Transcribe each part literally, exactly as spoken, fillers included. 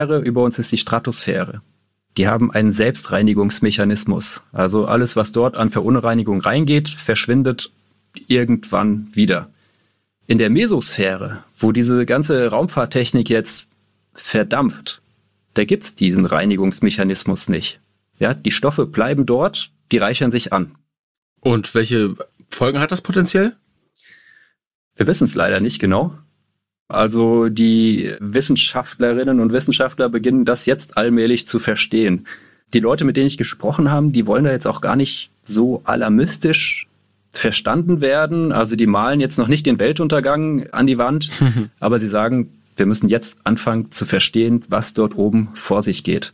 über uns ist die Stratosphäre. Die haben einen Selbstreinigungsmechanismus. Also alles, was dort an Verunreinigung reingeht, verschwindet irgendwann wieder. In der Mesosphäre, wo diese ganze Raumfahrttechnik jetzt verdampft, da gibt's diesen Reinigungsmechanismus nicht. Ja, die Stoffe bleiben dort, die reichern sich an. Und welche Folgen hat das potenziell? Wir wissen es leider nicht genau. Also die Wissenschaftlerinnen und Wissenschaftler beginnen das jetzt allmählich zu verstehen. Die Leute, mit denen ich gesprochen habe, die wollen da jetzt auch gar nicht so alarmistisch verstanden werden. Also die malen jetzt noch nicht den Weltuntergang an die Wand, mhm. aber sie sagen, wir müssen jetzt anfangen zu verstehen, was dort oben vor sich geht.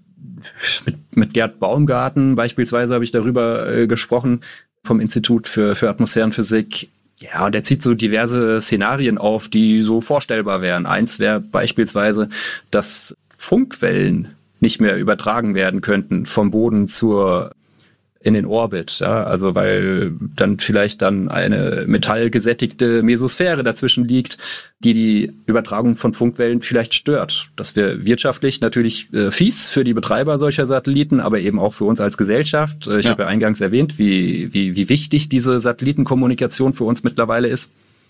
Mit, mit Gerd Baumgarten beispielsweise habe ich darüber äh, gesprochen, vom Institut für, für Atmosphärenphysik. Ja, und er zieht so diverse Szenarien auf, die so vorstellbar wären. Eins wäre beispielsweise, dass Funkwellen nicht mehr übertragen werden könnten vom Boden zur in den Orbit, ja, also weil dann vielleicht dann eine metallgesättigte Mesosphäre dazwischen liegt, die die Übertragung von Funkwellen vielleicht stört. Das wäre wirtschaftlich natürlich äh, fies für die Betreiber solcher Satelliten, aber eben auch für uns als Gesellschaft. Ich ja. habe ja eingangs erwähnt, wie, wie, wie wichtig diese Satellitenkommunikation für uns mittlerweile ist.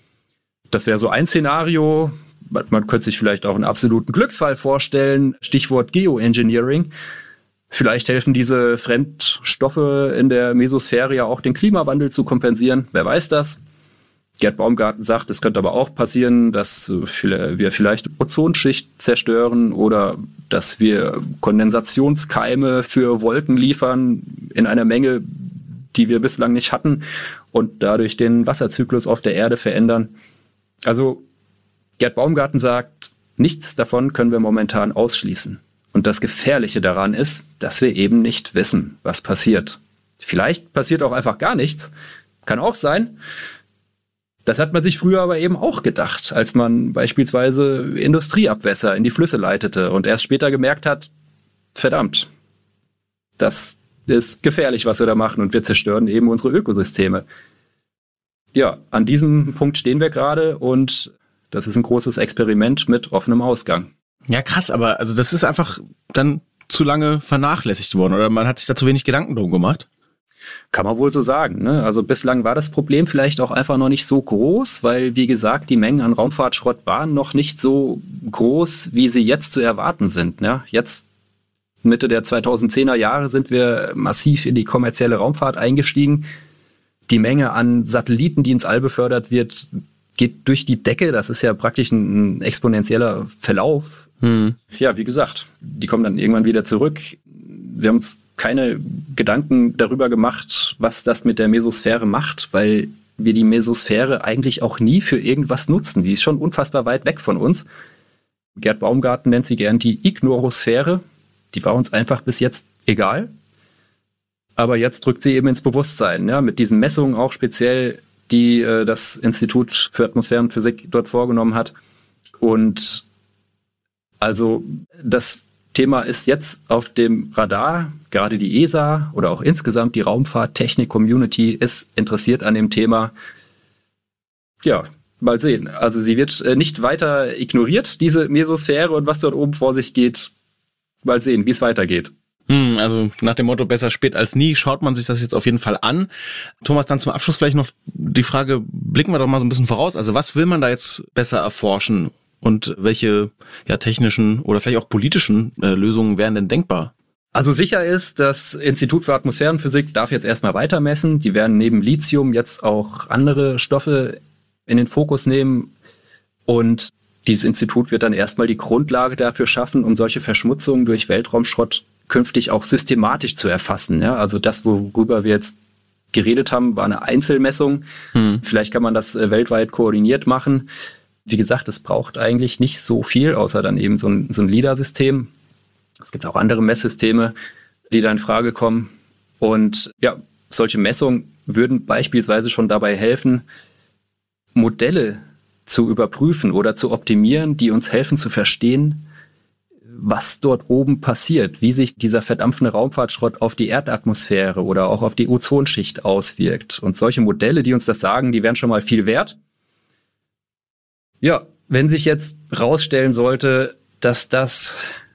Das wäre so ein Szenario. Man könnte sich vielleicht auch einen absoluten Glücksfall vorstellen. Stichwort Geoengineering. Vielleicht helfen diese Fremdstoffe in der Mesosphäre ja auch, den Klimawandel zu kompensieren. Wer weiß das? Gerd Baumgarten sagt, es könnte aber auch passieren, dass wir vielleicht Ozonschicht zerstören oder dass wir Kondensationskeime für Wolken liefern in einer Menge, die wir bislang nicht hatten und dadurch den Wasserzyklus auf der Erde verändern. Also Gerd Baumgarten sagt, nichts davon können wir momentan ausschließen. Und das Gefährliche daran ist, dass wir eben nicht wissen, was passiert. Vielleicht passiert auch einfach gar nichts. Kann auch sein. Das hat man sich früher aber eben auch gedacht, als man beispielsweise Industrieabwässer in die Flüsse leitete und erst später gemerkt hat, verdammt, das ist gefährlich, was wir da machen und wir zerstören eben unsere Ökosysteme. Ja, an diesem Punkt stehen wir gerade und das ist ein großes Experiment mit offenem Ausgang. Ja, krass, aber also das ist einfach dann zu lange vernachlässigt worden oder man hat sich da zu wenig Gedanken drum gemacht? Kann man wohl so sagen, ne? Also bislang war das Problem vielleicht auch einfach noch nicht so groß, weil, wie gesagt, die Mengen an Raumfahrtschrott waren noch nicht so groß, wie sie jetzt zu erwarten sind. Ne? Jetzt, Mitte der zweitausendzehner Jahre, sind wir massiv in die kommerzielle Raumfahrt eingestiegen. Die Menge an Satelliten, die ins All befördert wird, geht durch die Decke. Das ist ja praktisch ein exponentieller Verlauf. Hm. Ja, wie gesagt, die kommen dann irgendwann wieder zurück. Wir haben uns keine Gedanken darüber gemacht, was das mit der Mesosphäre macht, weil wir die Mesosphäre eigentlich auch nie für irgendwas nutzen. Die ist schon unfassbar weit weg von uns. Gerd Baumgarten nennt sie gern die Ignorosphäre. Die war uns einfach bis jetzt egal. Aber jetzt drückt sie eben ins Bewusstsein, ja, mit diesen Messungen auch speziell, die äh, das Institut für Atmosphärenphysik dort vorgenommen hat. Und also das Thema ist jetzt auf dem Radar. Gerade die E S A oder auch insgesamt die Raumfahrt-Technik-Community ist interessiert an dem Thema. Ja, mal sehen. Also sie wird äh, nicht weiter ignoriert, diese Mesosphäre und was dort oben vor sich geht. Mal sehen, wie es weitergeht. Hm, also nach dem Motto besser spät als nie, schaut man sich das jetzt auf jeden Fall an. Thomas, dann zum Abschluss vielleicht noch die Frage, blicken wir doch mal so ein bisschen voraus. Also was will man da jetzt besser erforschen und welche ja, technischen oder vielleicht auch politischen äh, Lösungen wären denn denkbar? Also sicher ist, das Institut für Atmosphärenphysik darf jetzt erstmal weiter messen. Die werden neben Lithium jetzt auch andere Stoffe in den Fokus nehmen und dieses Institut wird dann erstmal die Grundlage dafür schaffen, um solche Verschmutzungen durch Weltraumschrott künftig auch systematisch zu erfassen. Ja? Also das, worüber wir jetzt geredet haben, war eine Einzelmessung. Hm. Vielleicht kann man das äh, weltweit koordiniert machen. Wie gesagt, es braucht eigentlich nicht so viel, außer dann eben so ein, so ein LIDAR-System. Es gibt auch andere Messsysteme, die da in Frage kommen. Und ja, solche Messungen würden beispielsweise schon dabei helfen, Modelle zu überprüfen oder zu optimieren, die uns helfen zu verstehen, was dort oben passiert, wie sich dieser verdampfende Raumfahrtschrott auf die Erdatmosphäre oder auch auf die Ozonschicht auswirkt. Und solche Modelle, die uns das sagen, die wären schon mal viel wert. Ja, wenn sich jetzt rausstellen sollte, dass das